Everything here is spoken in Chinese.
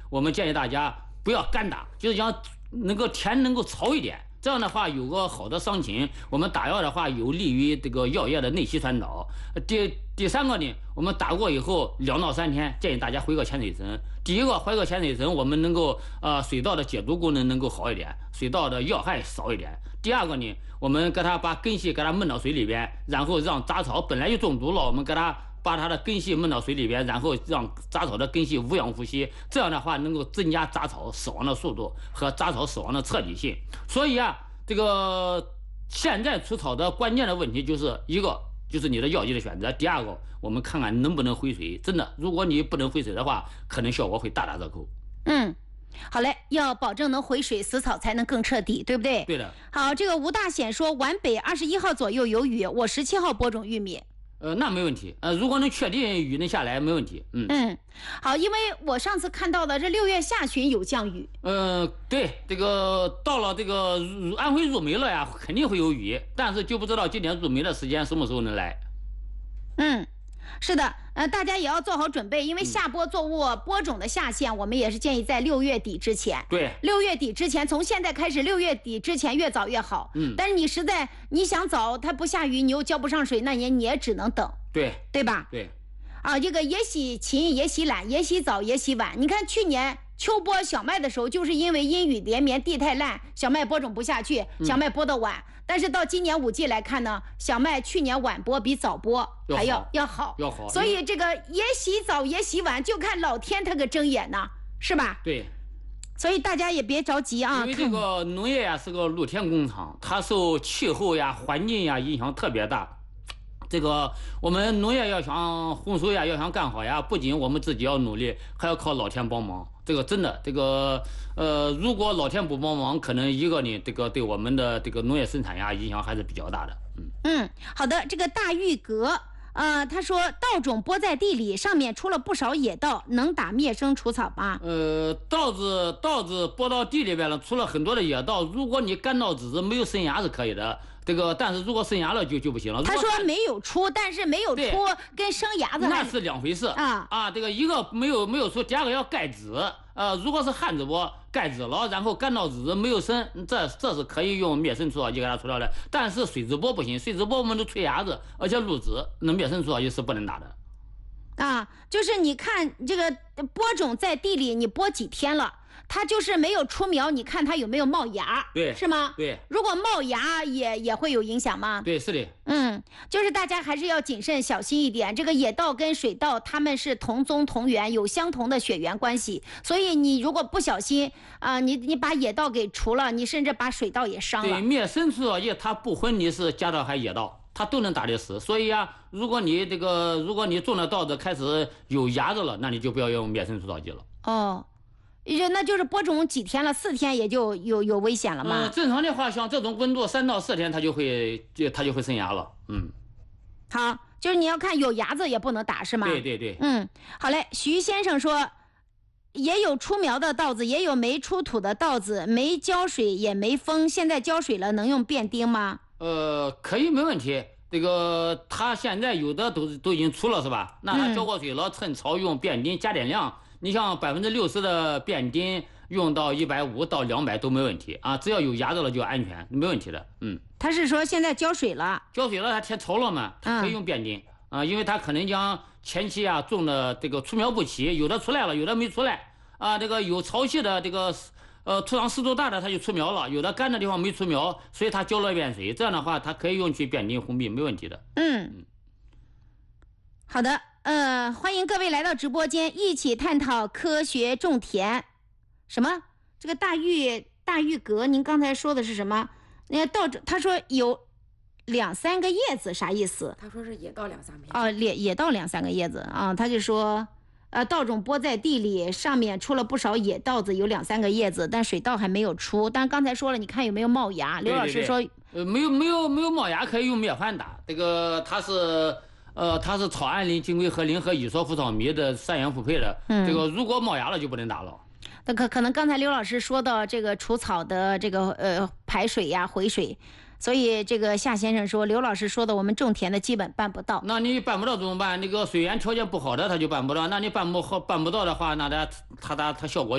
我们建议大家不要干打，就是讲田能够潮一点。这样的话有个好的伤情，我们打药的话有利于这个药液的内吸传导。第三个呢，我们打过以后2到3天，建议大家回个潜水层。第一个回个潜水层，我们能够水稻的解毒功能能够好一点，水稻的药害少一点。第二个呢，我们给它把根系给它闷到水里边，然后让杂草本来就中毒了，我们给它把它的根系闷到水里边，然后让杂草的根系无氧呼吸，这样的话能够增加杂草死亡的速度和杂草死亡的彻底性。所以啊，这个现在除草的关键的问题就是一个就是你的药剂的选择，第二个我们看看能不能回水。真的，如果你不能回水的话，可能效果会大打折扣。 好嘞，要保证能回水，死草才能更彻底，对不对？ 对的。 好，这个吴大显说皖北21号左右有雨，我17号播种玉米。 那没问题。如果能确定雨能下来，没问题。 好，因为我上次看到的这6月下旬有降雨。 对，这个到了这个安徽入梅了呀，肯定会有雨，但是就不知道今年入梅的时间什么时候能来。 是的，大家也要做好准备，因为下播作物播种的下限，我们也是建议在6月底之前。 对 ，6月底之前，从现在开始，6月底之前越早越好。但是你想早，它不下雨，你又浇不上水，那你也只能等。对吧？ 对。 这个也洗勤，也洗懒，也洗早，也洗晚。你看去年秋播小麦的时候，就是因为阴雨连绵，地太烂，小麦播种不下去，小麦播得晚。但是到今年5季来看呢，小麦去年晚播比早播还要好。所以这个也洗早也洗晚，就看老天他个睁眼呢，是吧？ 对。 所以大家也别着急啊。 因为这个农业呀是个露天工厂，它受气候呀、环境呀影响特别大。这个我们农业要想丰收呀，要想干好呀，不仅我们自己要努力，还要靠老天帮忙。这个真的，这个如果老天不帮忙，可能一个呢，这个对我们的这个农业生产呀影响还是比较大的。 好的，这个大玉阁。他说稻种播在地里，上面出了不少野稻，能打灭生除草吗？ 稻子播到地里边了，出了很多的野稻，如果你干稻子没有生芽是可以的。这个，但是如果生芽了就不行了。 他说没有出，但是没有出跟生芽子那是两回事这个一个没有出，第二个要盖籽。如果是旱子播盖籽了，然后干稻子没有生，这是可以用灭生除草剂给它除掉的。但是水质播不行，水质播我们都催芽子，而且露籽，那灭生除草剂是不能打的。 就是你看这个播种在地里，你播几天了？它就是没有出苗，你看它有没有冒芽？ 对， 是吗？ 对， 如果冒芽也会有影响吗？ 对，是的。 就是大家还是要谨慎小心一点。这个野稻跟水稻它们是同宗同源，有相同的血缘关系，所以你如果不小心你把野稻给除了，你甚至把水稻也伤了。 对，灭生除草剂它不分你是家稻还野稻，它都能打得死。所以如果你种的稻子开始有芽子了，那你就不要用灭生除草剂了。 那就是播种几天了，4天也就有危险了吗？ 正常的话，像这种温度3到4天，它就会生芽了。 好，就是你要看有芽子也不能打是吗？ 对。 好嘞。徐先生说，也有出苗的稻子，也有没出土的稻子，没浇水也没风，现在浇水了，能用变丁吗？ 可以，没问题。这个它现在有的都已经出了是吧？那它浇过水了，趁潮用变丁加点量。你像60%的变丁用到150到200都没问题只要有芽子了就安全，没问题的。 他是说现在浇水了， 它天潮了嘛，它可以用变丁因为它可能将前期种的这个出苗不齐，有的出来了，有的没出来这个有潮气的这个土壤湿度大的它就出苗了，有的干的地方没出苗，所以它浇了一遍水，这样的话它可以用去变丁红秆，没问题的。 好的。欢迎各位来到直播间，一起探讨科学种田。什么？这个大玉阁，您刚才说的是什么？他说有2-3个叶子，啥意思？ 他说是野稻2-3片。 野稻2-3个叶子他就说，稻种播在地里，上面出了不少野稻子，有2-3个叶子，但水稻还没有出。但刚才说了，你看有没有冒芽？刘老师说， 没有冒芽可以用灭矾打。这个它是草胺磷、金硅合磷和乙羧呋草醚的3元复配的。这个如果冒芽了就不能打了。 那可能刚才刘老师说到这个除草的这个排水呀、回水，所以这个夏先生说刘老师说的我们种田的基本办不到。 那你办不到怎么办？那个水源条件不好的他就办不到，那你办不到的话，那它效果